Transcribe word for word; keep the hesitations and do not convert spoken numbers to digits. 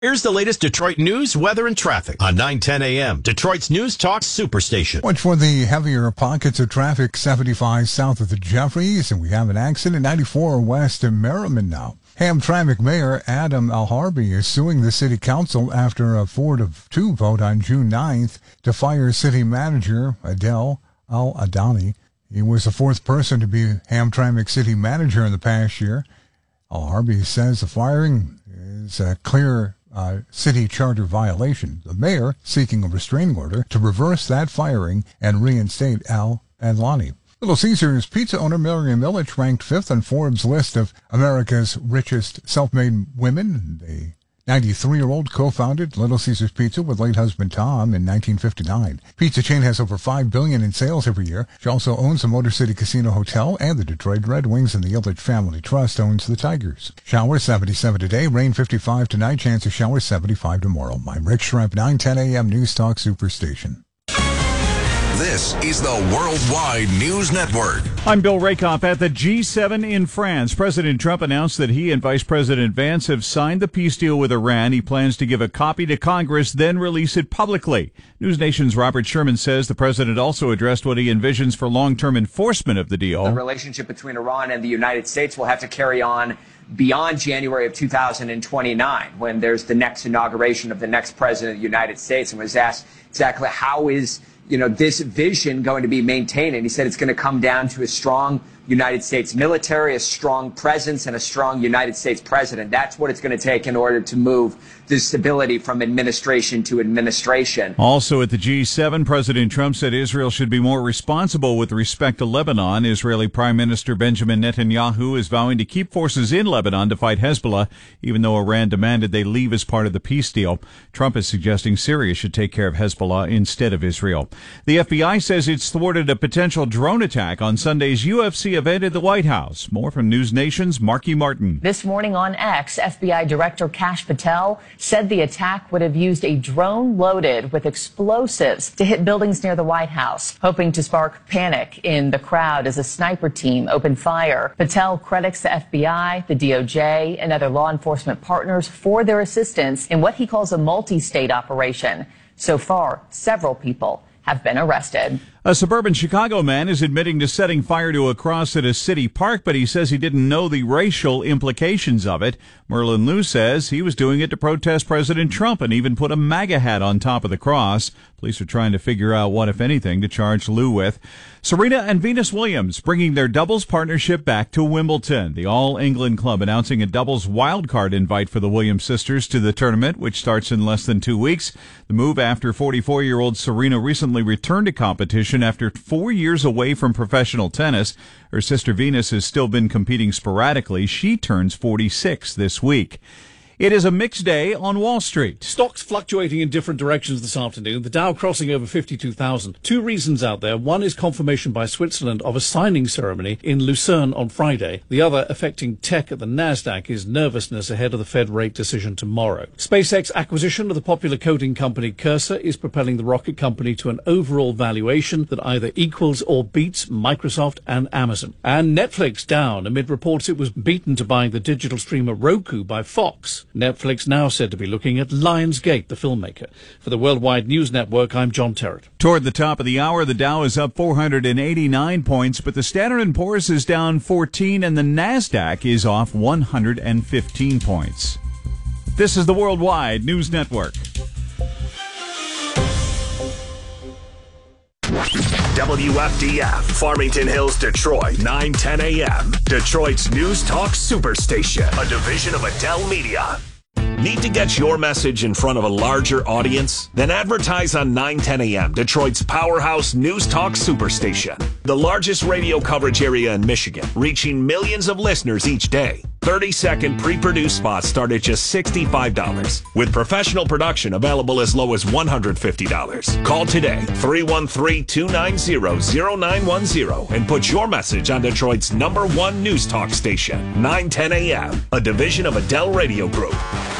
Here's the latest Detroit news, weather, and traffic on nine ten A M, Detroit's News Talk Superstation. Watch for the heavier pockets of traffic, seventy-five south of the Jeffries, and we have an accident ninety-four west of Merriman now. Hamtramck Mayor Adam Alharbi is suing the city council after a four to two vote on June ninth to fire city manager Adel Al-Adani. He was the fourth person to be Hamtramck city manager in the past year. Alharbi says the firing is a clear Uh, city charter violation. The mayor seeking a restraining order to reverse that firing and reinstate Al-Adlani. Little Caesars pizza owner Miriam Illich ranked fifth on Forbes' list of America's richest self-made women. The ninety-three-year-old co-founded Little Caesars Pizza with late husband Tom in nineteen fifty-nine. Pizza chain has over five billion dollars in sales every year. She also owns the Motor City Casino Hotel and the Detroit Red Wings, and the Illich Family Trust owns the Tigers. Showers seventy-seven today, rain fifty-five tonight, chance of showers seventy-five tomorrow. I'm Rick Shrimp, nine ten A M News Talk Superstation. This is the Worldwide News Network. I'm Bill Rakoff. At the G seven in France, President Trump announced that he and Vice President Vance have signed the peace deal with Iran. He plans to give a copy to Congress, then release it publicly. News Nation's Robert Sherman says the president also addressed what he envisions for long-term enforcement of the deal. The relationship between Iran and the United States will have to carry on beyond January of two thousand twenty-nine, when there's the next inauguration of the next president of the United States, and was asked exactly how is you know, this vision going to be maintained. And he said it's going to come down to a strong United States military, a strong presence, and a strong United States president. That's what it's going to take in order to move the stability from administration to administration. Also at the G seven, President Trump said Israel should be more responsible with respect to Lebanon. Israeli Prime Minister Benjamin Netanyahu is vowing to keep forces in Lebanon to fight Hezbollah, even though Iran demanded they leave as part of the peace deal. Trump is suggesting Syria should take care of Hezbollah instead of Israel. The F B I says it's thwarted a potential drone attack on Sunday's U F C event at the White House. More from News Nation's Marky Martin. This morning on X, F B I Director Kash Patel said the attack would have used a drone loaded with explosives to hit buildings near the White House, hoping to spark panic in the crowd as a sniper team opened fire. Patel credits the F B I, the D O J, and other law enforcement partners for their assistance in what he calls a multi-state operation. So far, several people have been arrested. A suburban Chicago man is admitting to setting fire to a cross at a city park, but he says he didn't know the racial implications of it. Merlin Liu says he was doing it to protest President Trump and even put a MAGA hat on top of the cross. Police are trying to figure out what, if anything, to charge Liu with. Serena and Venus Williams bringing their doubles partnership back to Wimbledon. The All England Club announcing a doubles wildcard invite for the Williams sisters to the tournament, which starts in less than two weeks. The move after forty-four-year-old Serena recently returned to competition after four years away from professional tennis. Her sister Venus has still been competing sporadically. She turns forty-six this week. It is a mixed day on Wall Street. Stocks fluctuating in different directions this afternoon. The Dow crossing over fifty-two thousand. Two reasons out there. One is confirmation by Switzerland of a signing ceremony in Lucerne on Friday. The other, affecting tech at the Nasdaq, is nervousness ahead of the Fed rate decision tomorrow. SpaceX acquisition of the popular coding company Cursor is propelling the rocket company to an overall valuation that either equals or beats Microsoft and Amazon. And Netflix down amid reports it was beaten to buying the digital streamer Roku by Fox. Netflix now said to be looking at Lionsgate, the filmmaker. For the Worldwide News Network, I'm John Terrett. Toward the top of the hour, the Dow is up four hundred eighty-nine points, but the Standard and Poor's is down fourteen, and the Nasdaq is off one hundred fifteen points. This is the Worldwide News Network. W F D F, Farmington Hills, Detroit, nine ten A M, Detroit's News Talk Superstation, a division of Adele Media. Need to get your message in front of a larger audience? Then advertise on nine ten A M, Detroit's powerhouse News Talk Superstation. The largest radio coverage area in Michigan, reaching millions of listeners each day. thirty-second pre-produced spots start at just sixty-five dollars, with professional production available as low as one hundred fifty dollars. Call today, three one three, two nine zero, zero nine one zero, and put your message on Detroit's number one news talk station, nine ten A M, a division of Adele Radio Group.